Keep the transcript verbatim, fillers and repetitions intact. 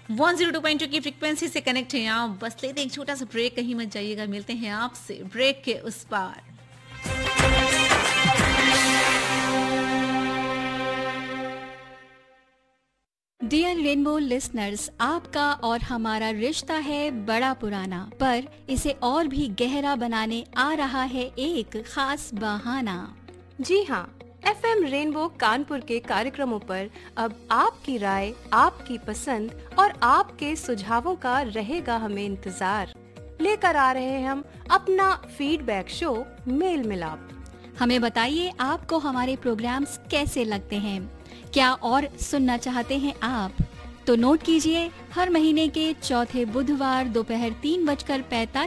One zero two point two की frequency से connect हैं आप। बस लेते हैं एक छोटा सा ब्रेक, कहीं मत जाइएगा, मिलते हैं आपसे ब्रेक के उस पार। डियर रेनबो लिसनर्स, आपका और हमारा रिश्ता है बड़ा पुराना, पर इसे और भी गहरा बनाने आ रहा है एक खास बहाना। जी हाँ, एफएम रेनबो कानपुर के कार्यक्रमों पर अब आपकी राय, आपकी पसंद और आपके सुझावों का रहेगा हमें इंतजार। लेकर आ रहे हैं हम अपना फीडबैक शो मेल मिलाप। हमें बताइए आपको हमारे प्रोग्राम्स कैसे लगते हैं, क्या और सुनना चाहते हैं आप? तो नोट कीजिए, हर महीने के चौथे बुधवार दोपहर तीन बजकर पैतालीस